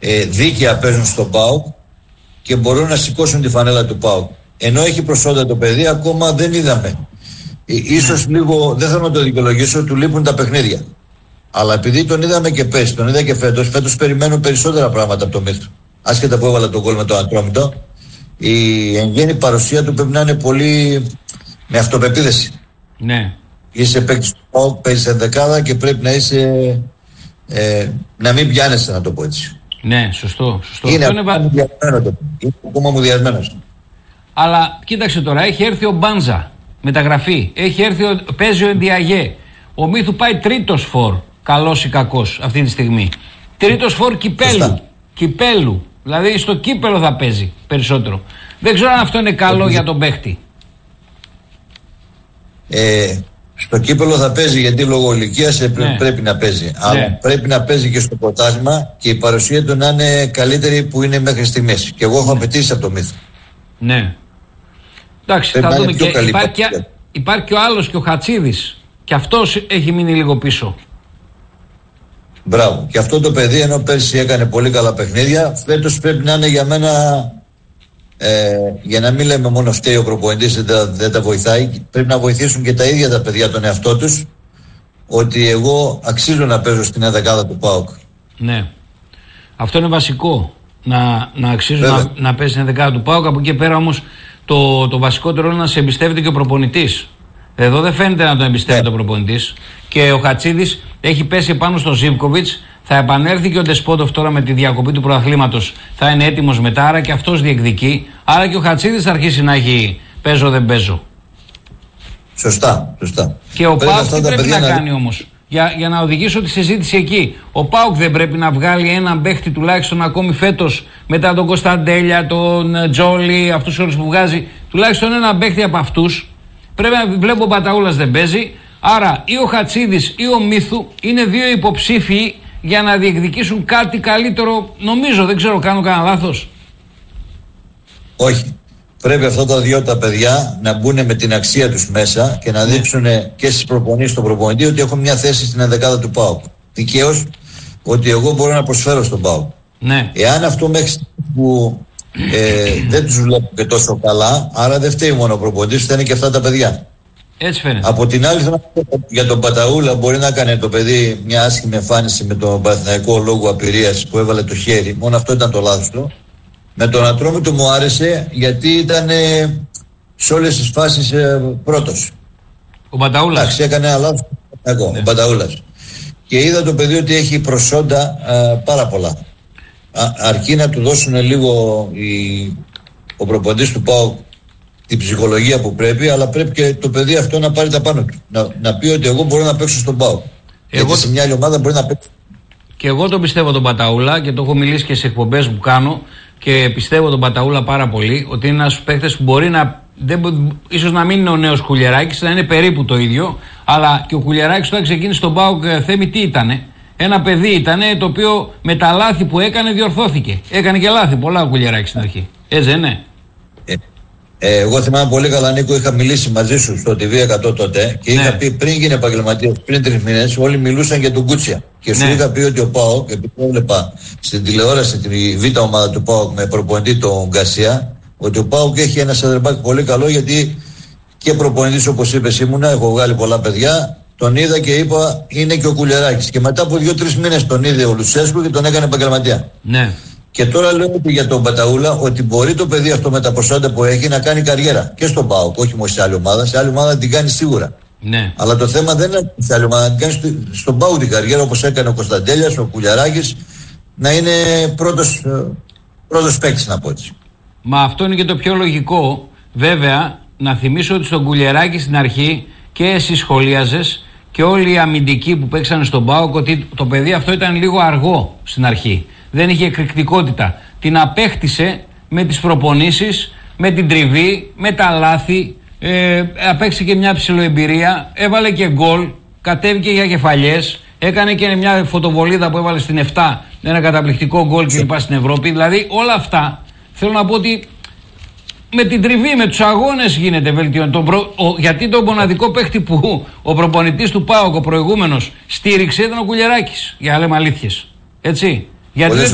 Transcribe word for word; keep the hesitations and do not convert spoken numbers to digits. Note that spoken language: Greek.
ε, δίκαια παίζουν στον ΠΑΟΚ και μπορούν να σηκώσουν τη φανέλα του ΠΑΟΚ. Ενώ έχει προσόντα το παιδί, ακόμα δεν είδαμε. Ε, ίσως λίγο, δεν θέλω να το δικαιολογήσω, του λείπουν τα παιχνίδια. Αλλά επειδή τον είδαμε και πέρσι, τον είδα και φέτος, φέτος περιμένω περισσότερα πράγματα από το Μύθο. Άσχετα που έβαλα τον γκολ με το Ατρόμητο, η εν γέννη παρουσία του πρέπει να είναι πολύ με αυτοπεποίθηση. Ναι. Είσαι παίκτης του ΠΑΟΚ, παίζεις ενδεκάδα και πρέπει να είσαι. Ε, να μην πιάνεσαι, να το πω έτσι. Ναι, σωστό. σωστό. Είναι ακόμα είναι... μουδιασμένο. Είναι ακόμα μουδιασμένος. Αλλά κοίταξε τώρα, έχει έρθει ο Μπάντζα, μεταγραφή. Έχει έρθει ο... παίζει ο Εντιαγέ. Ο Μύθου πάει τρίτος φορ, καλός ή κακός αυτή τη στιγμή. Τρίτος φορ κυπέλου. Κυπέλου. Δηλαδή στο κύπελο θα παίζει περισσότερο. Δεν ξέρω αν αυτό είναι καλό για τον παίχτη. Ε, στο κύπελο θα παίζει γιατί λόγω ηλικίας ναι. πρέπει να παίζει. Αλλά ναι. πρέπει να παίζει και στο πρωτάθλημα και η παρουσία του να είναι καλύτερη που είναι μέχρι στιγμής. Και εγώ έχω απαιτήσει από το Μύθο. Ναι. Εντάξει, πρέπει θα δούμε και υπάρχει, και υπάρχει και ο άλλος και ο Χατσίδης. Και αυτός έχει μείνει λίγο πίσω. Μπράβο. Και αυτό το παιδί ενώ πέρσι έκανε πολύ καλά παιχνίδια, φέτος πρέπει να είναι για μένα, ε, για να μην λέμε μόνο φταίει ο προπονητής, δεν, δεν τα βοηθάει, πρέπει να βοηθήσουν και τα ίδια τα παιδιά τον εαυτό τους, ότι εγώ αξίζω να παίζω στην ενδεκάδα του ΠΑΟΚ. Ναι. Αυτό είναι βασικό. Να, να αξίζω να, να παίζει στην ενδεκάδα του ΠΑΟΚ. Από εκεί πέρα όμως το, το βασικότερο είναι να σε εμπιστεύεται και ο προπονητής. Εδώ δεν φαίνεται να τον εμπιστεύεται yeah. ο προπονητής. Και ο Χατσίδης έχει πέσει πάνω στον Ζίβκοβιτς. Θα επανέλθει και ο Ντεσπότοφ τώρα με τη διακοπή του πρωταθλήματος. Θα είναι έτοιμος μετά, άρα και αυτός διεκδικεί. Άρα και ο Χατσίδης θα αρχίσει να έχει παίζω δεν παίζω. Σωστά, σωστά. Και ο ΠΑΟΚ τι πρέπει να, να κάνει όμως. Για, για να οδηγήσω τη συζήτηση εκεί. Ο ΠΑΟΚ δεν πρέπει να βγάλει έναν παίχτη τουλάχιστον ακόμη φέτος μετά τον Κωνσταντέλια, τον Τζόλι, αυτούς όλους που βγάζει. Τουλάχιστον έναν παίχτη από αυτούς. Πρέπει να βλέπω ο Μπαταούλας δεν παίζει. Άρα ή ο Χατσίδης ή ο Μύθου είναι δύο υποψήφιοι για να διεκδικήσουν κάτι καλύτερο. Νομίζω, δεν ξέρω, κάνω κανένα λάθος. Όχι. Πρέπει αυτά τα δυο τα παιδιά να μπουν με την αξία τους μέσα και να δείξουν και στις προπονήσεις στον προπονητή ότι έχω μια θέση στην ενδεκάδα του ΠΑΟΚ. Δικαίως ότι εγώ μπορώ να προσφέρω στον ΠΑΟΚ. Ναι. Εάν αυτό μέχρι που ε, δεν τους βλέπω και τόσο καλά, άρα δεν φταίει μόνο ο προπονητής, φταίνε και αυτά τα παιδιά. Έτσι φαίνεται. Από την άλλη, για τον Παταούλα μπορεί να κάνει το παιδί μια άσχημη εμφάνιση με τον Παναθηναϊκό λόγω απειρίας που έβαλε το χέρι. Μόνο αυτό ήταν το λάθος του. Με τον Ατρόμητο μου άρεσε γιατί ήταν ε, σε όλες τις φάσεις ε, πρώτος. Ο Μπαταούλας. Εντάξει, έκανε ένα λάθος. Εγώ, ναι. Ο Μπαταούλας. Και είδα το παιδί ότι έχει προσόντα ε, πάρα πολλά. Α, αρκεί να του δώσουν λίγο η, ο προπονητής του ΠΑΟΚ την ψυχολογία που πρέπει, αλλά πρέπει και το παιδί αυτό να πάρει τα πάνω του. Να, να πει ότι εγώ μπορώ να παίξω στον ΠΑΟΚ. Εγώ... Γιατί σε μια άλλη ομάδα μπορεί να παίξει. Και εγώ τον πιστεύω τον Παταούλα και το έχω μιλήσει και σε εκπομπές που κάνω και πιστεύω τον Παταούλα πάρα πολύ ότι είναι ένας παίκτης που μπορεί να. Δεν, ίσως να μην είναι ο νέος Κουλιεράκης, να είναι περίπου το ίδιο, αλλά και ο Κουλιεράκης όταν ξεκίνησε στον ΠΑΟΚ, Θέμη, τι ήτανε? Ένα παιδί ήτανε το οποίο με τα λάθη που έκανε διορθώθηκε. Έκανε και λάθη πολλά ο Κουλιεράκης στην αρχή. Έτσι δεν είναι? Ε, ε, εγώ θυμάμαι πολύ καλά, Νίκο, είχα μιλήσει μαζί σου στο τι βι εκατό τότε και ναι. είχα πει πριν γίνει επαγγελματίας, πριν τρεις μήνες, όλοι μιλούσαν για τον Κούτσια. Και σου ναι. είχα πει ότι ο ΠΑΟΚ, επειδή έβλεπα στην τηλεόραση τη β' ομάδα του ΠΑΟΚ με προπονητή τον Γκαρσία, ότι ο ΠΑΟΚ έχει ένα σεντερμπάκ πολύ καλό γιατί και προπονητής όπως είπες ήμουνα, έχω βγάλει πολλά παιδιά. Τον είδα και είπα είναι και ο Κουλιεράκης. Και μετά από δύο-τρεις μήνες τον είδε ο Λουτσέσκου και τον έκανε επαγγελματία. Ναι. Και τώρα λέω ότι για τον Μπαταούλα ότι μπορεί το παιδί αυτό με τα προσόντα που έχει να κάνει καριέρα. Και στον ΠΑΟΚ, όχι μόνο σε άλλη ομάδα. Σε άλλη ομάδα την κάνει σίγουρα. Ναι. Αλλά το θέμα δεν είναι σε άλλη ομάδα. Να την κάνει στον ΠΑΟΚ την καριέρα όπως έκανε ο Κωνσταντέλιας, ο Κουλιεράκης. Να είναι πρώτος, πρώτος παίκτης, να πω έτσι. Μα αυτό είναι και το πιο λογικό. Βέβαια, να θυμίσω ότι στον Κουλιεράκη στην αρχή και εσύ σχολίαζες και όλοι οι αμυντικοί που παίξανε στον ΠΑΟΚ ότι το παιδί αυτό ήταν λίγο αργό στην αρχή. Δεν είχε εκρηκτικότητα. Την απέκτησε με τις προπονήσεις, με την τριβή, με τα λάθη. Ε, απέκτησε και μια ψιλοεμπειρία. Έβαλε και γκολ. Κατέβηκε για κεφαλιές. Έκανε και μια φωτοβολίδα που έβαλε στην επτά. Ένα καταπληκτικό γκολ και λοιπά στην Ευρώπη. Δηλαδή όλα αυτά θέλω να πω ότι με την τριβή, με τους αγώνες γίνεται βελτιώνει. Τον προ... ο... Γιατί τον μοναδικό παίχτη που ο προπονητής του ΠΑΟΚ, ο προηγούμενος, στήριξε ήταν ο Κουλιεράκης. Για να λέμε αλήθειες. Έτσι. Γιατί